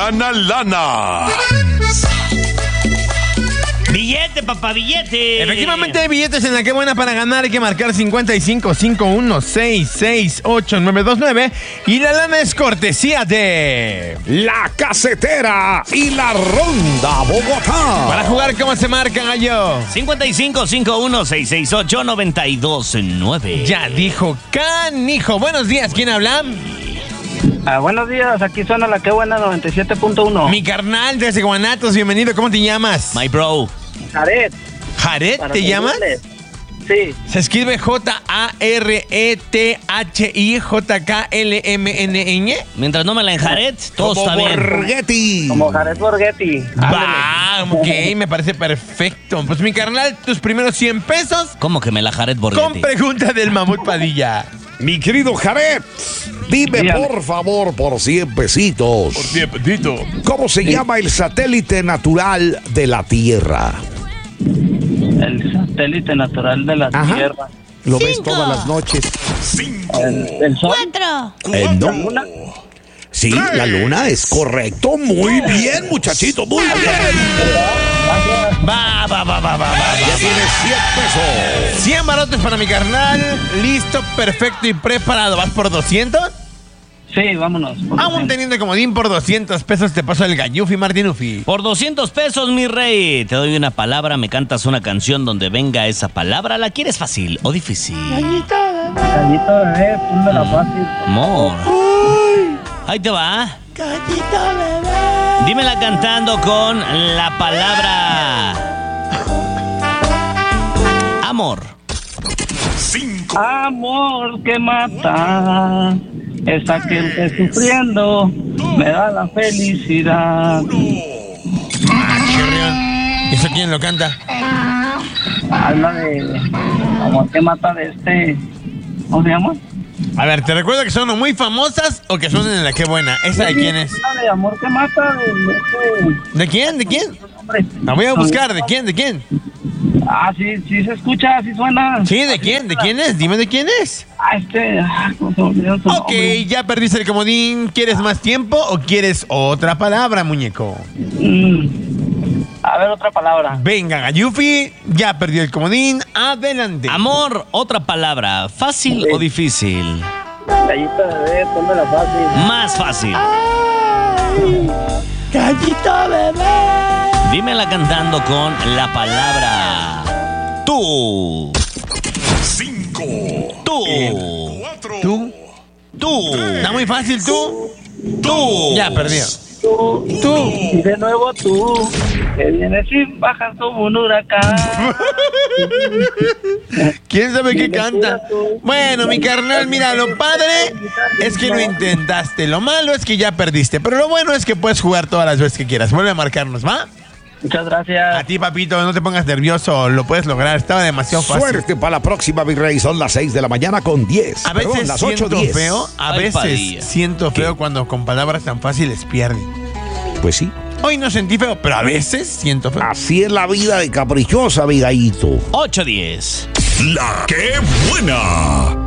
gana lana. Billete, papá, billete. Efectivamente hay billetes en la que buena para ganar. Hay que marcar 5551668929 y la lana es cortesía de La Casetera y la Ronda Bogotá. Para jugar, ¿cómo se marca, gallo? 5551668929. Ya dijo canijo. Buenos días, ¿quién habla? Buenos días, aquí suena la que buena 97.1. Mi carnal desde Guanatos, bienvenido. ¿Cómo te llamas? My bro. Jared. ¿Jared te llamas? Sí. Se escribe JARETHIJKLMNN. Mientras no me la enjaret, todo Como está bien. Borghetti. Como Jared Borghetti. Va, ok, me parece perfecto. Pues mi carnal, tus primeros 100 pesos ¿Cómo que me la jaret con Borghetti? pregunta del Mamut Padilla. Mi querido Jared, dime Dígame. por favor por 100 pesitos. ¿Cómo se llama el satélite natural de la Tierra? El satélite natural de la Ajá. Tierra. Lo ves todas las noches. El Sol. No. Sí, la luna es correcto. Muy bien, muchachito, muy bien. Va. Ya tienes 100 pesos. 100 barotes para mi carnal. Listo, perfecto y preparado. ¿Vas por 200? Sí, vámonos. Aún teniendo comodín por 200 pesos te paso el Gallufi Martinufi. Por 200 pesos, mi rey. Te doy una palabra, me cantas una canción donde venga esa palabra. ¿La quieres fácil o difícil? Gallito, bebé, pónmela fácil. Amor. Ahí te va. Dímela cantando con la palabra amor. Amor que mata es aquel que sufriendo me da la felicidad. ¿Y eso quién lo canta? Habla de amor que mata de este. ¿Cómo se llama? A ver, te recuerdo que son muy famosas o que son en la que buena. ¿Esa de quién es? Habla de amor que mata de este. ¿De quién? ¿De quién? Hombre. La voy a buscar. ¿De quién? ¿De quién? Sí se escucha, sí suena. Sí, ¿de quién? ¿De quién es? Dime de quién es. ¿Cómo se olvidó su Ok, nombre? ya perdiste el comodín. ¿Quieres más tiempo o quieres otra palabra, muñeco? A ver, otra palabra. Venga, Gallufi, ya perdió el comodín. Adelante. Amor, otra palabra. ¿Fácil o difícil? Gallito bebé, pónmela fácil. Más fácil. Gallito bebé. Dímela cantando con la palabra tú. 5. Tú. ¿Tú? Tú. Está muy fácil, ¿tú? Tú. Ya perdió. Tú. Y de nuevo tú, que vienes y bajas como un huracán. ¿Quién sabe qué canta? Bueno, mi carnal, mira, lo padre es que lo intentaste. Lo malo es que ya perdiste. Pero lo bueno es que puedes jugar todas las veces que quieras. Vuelve a marcarnos, ¿va? Muchas gracias. A ti, papito, no te pongas nervioso. Lo puedes lograr. Estaba demasiado fácil. Suerte para la próxima, mi rey. Son las 6 de la mañana con 10. A veces las siento 8:10. feo. A Ay, veces Padilla. siento ¿Qué? feo cuando con palabras tan fáciles pierden. Pues sí. Hoy no sentí feo, pero a veces siento feo. Así es la vida de caprichosa, mi gallito. 8:10. La que buena.